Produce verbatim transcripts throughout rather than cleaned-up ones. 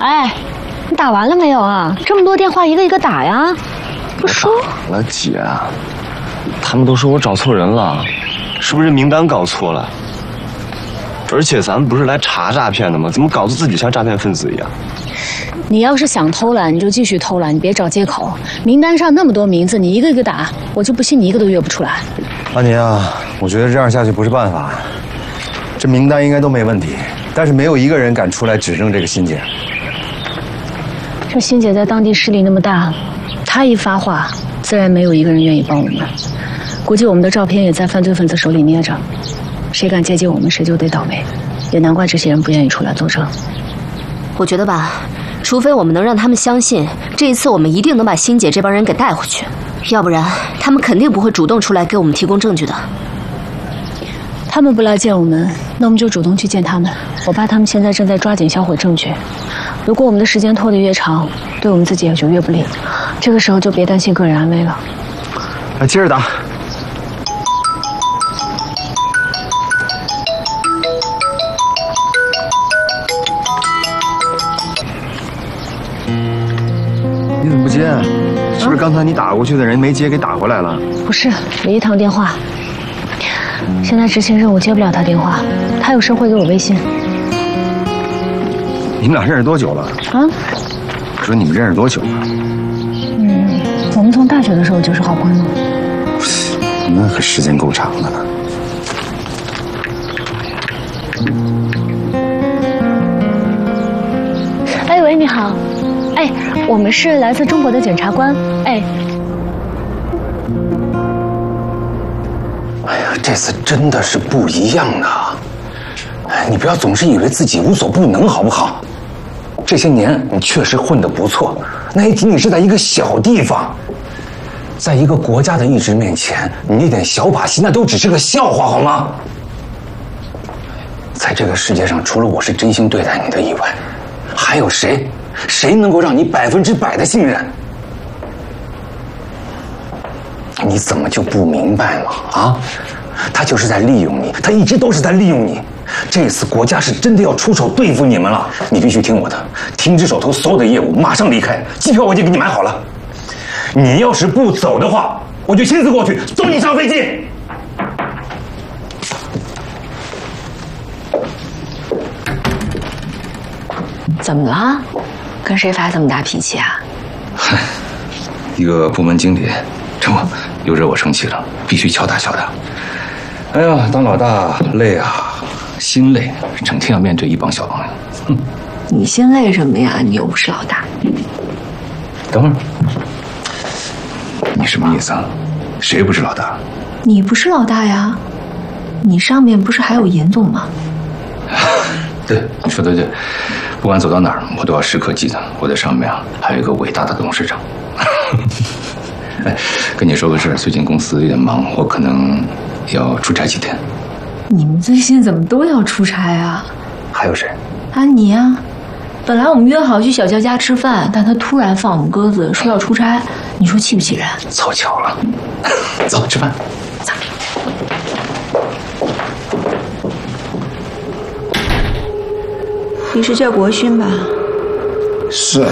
哎，你打完了没有啊？这么多电话，一个一个打呀。不说了，姐，他们都说我找错人了，是不是名单搞错了？而且咱们不是来查诈骗的吗？怎么搞得自己像诈骗分子一样？ 你要是想偷懒，你就继续偷懒，你别找借口。名单上那么多名字，你一个一个打，我就不信你一个都约不出来。 安妮啊，我觉得这样下去不是办法。这名单应该都没问题，但是没有一个人敢出来指证这个欣姐。 这欣姐在当地势力那么大，她一发话，自然没有一个人愿意帮我们。估计我们的照片也在犯罪分子手里捏着，谁敢接近我们，谁就得倒霉。也难怪这些人不愿意出来作证。 我觉得吧，除非我们能让他们相信，这一次我们一定能把欣姐这帮人给带回去，要不然他们肯定不会主动出来给我们提供证据的。 他们不来见我们，那我们就主动去见他们。我爸他们现在正在抓紧销毁证据，如果我们的时间拖得越长，对我们自己也就越不利。这个时候就别担心个人安危了。 来，接着打。你怎么不接？是不是刚才你打过去的人没接，给打回来了？ 不是，有一趟电话。现在执行任务接不了他电话，他有事会给我微信。 你们俩认识多久了？ 啊？ 我说你们认识多久了？ 嗯，我们从大学的时候就是好朋友。 那可时间够长的了。 哎喂，你好。哎，我们是来自中国的检察官。哎。 哎呀，这次真的是不一样的。哎，你不要总是以为自己无所不能，好不好？这些年你确实混得不错，那也仅仅是在一个小地方，在一个国家的意志面前，你那点小把戏那都只是个笑话，好吗？在这个世界上，除了我是真心对待你的以外，还有谁？谁能够让你百分之百的信任？你怎么就不明白了啊？他就是在利用你，他一直都是在利用你。这次国家是真的要出手对付你们了，你必须听我的，停止手头所有的业务，马上离开。机票我已经给你买好了，你要是不走的话，我就亲自过去送你上飞机。 怎么了？跟谁发这么大脾气啊？ 嗨，一个部门经理，这不又惹我生气了，必须敲打敲打。哎呀，当老大累啊，心累，整天要面对一帮小朋友。哼， 你心累什么呀？你又不是老大。 等会儿，你什么意思啊？谁不是老大？ 你不是老大呀，你上面不是还有严总吗？ 对，你说的对。不管走到哪儿，我都要时刻记得我在上面啊，还有一个伟大的董事长。哎，跟你说个事儿，最近公司有点忙，我可能要出差几天。 你们最近怎么都要出差啊？ 还有谁？ 安妮啊，本来我们约好去小娇家吃饭，但她突然放我们鸽子，说要出差，你说气不气人？ 凑巧了，走，吃饭。 走。 你是叫国勋吧？ 是。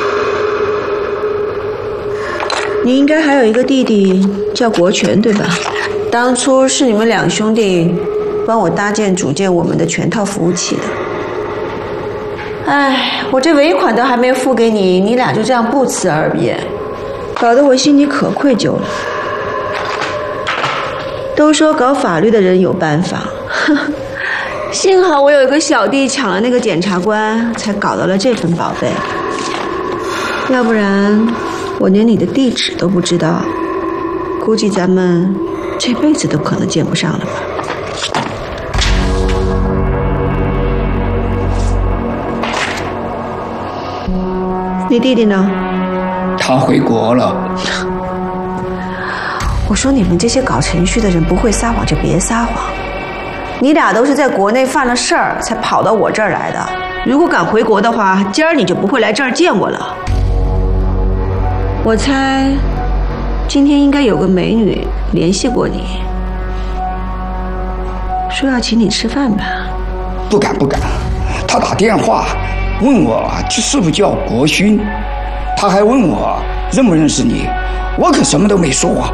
你应该还有一个弟弟叫国权，对吧？当初是你们两兄弟帮我搭建组建我们的全套服务器的。哎，我这尾款都还没付给你，你俩就这样不辞而别，搞得我心里可愧疚了。都说搞法律的人有办法，哼。幸好我有一个小弟抢了那个检察官，才搞到了这份宝贝。要不然，我连你的地址都不知道，估计咱们这辈子都可能见不上了吧。你弟弟呢？ 他回国了。 我说你们这些搞程序的人不会撒谎就别撒谎。你俩都是在国内犯了事儿才跑到我这儿来的。如果敢回国的话，今儿你就不会来这儿见我了。我猜，今天应该有个美女联系过你，说要请你吃饭吧？ 不敢不敢，他打电话问我这是不是叫国勋，他还问我认不认识你，我可什么都没说啊，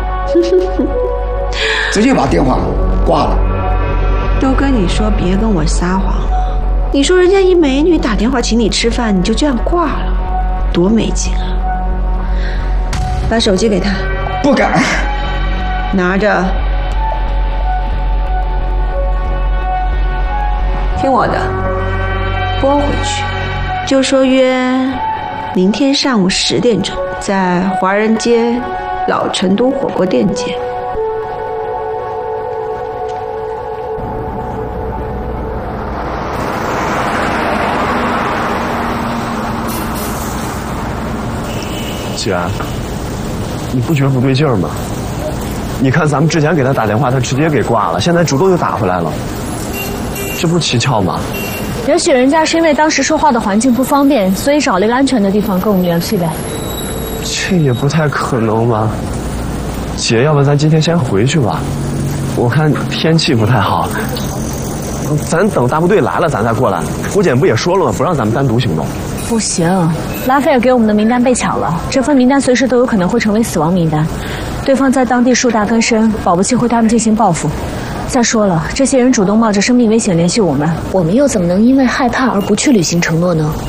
直接把电话挂了。 都跟你说别跟我撒谎了，你说人家一美女打电话请你吃饭，你就这样挂了，多没劲啊！把手机给他。 不敢。 拿着。听我的，拨回去，就说约明天上午十点钟在华人街老成都火锅店见。 姐，你不觉得不对劲儿吗？你看咱们之前给他打电话，他直接给挂了，现在主动又打回来了，这不是蹊跷吗？ 也许人家是因为当时说话的环境不方便，所以找了一个安全的地方跟我们联系呗。 这也不太可能吧？姐，要不咱今天先回去吧？我看天气不太好，咱等大部队来了咱再过来。郭检不也说了吗？不让咱们单独行动。 不行，拉斐尔给我们的名单被抢了，这份名单随时都有可能会成为死亡名单。对方在当地树大根深，保不齐会对他们进行报复。再说了，这些人主动冒着生命危险联系我们，我们又怎么能因为害怕而不去履行承诺呢？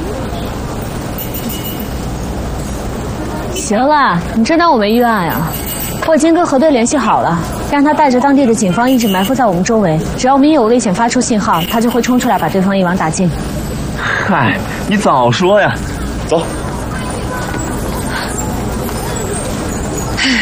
行了，你真当我没预案呀？我已经跟核队联系好了，让他带着当地的警方一直埋伏在我们周围，只要我们一有危险发出信号，他就会冲出来把对方一网打尽。 嗨，你早说呀！走。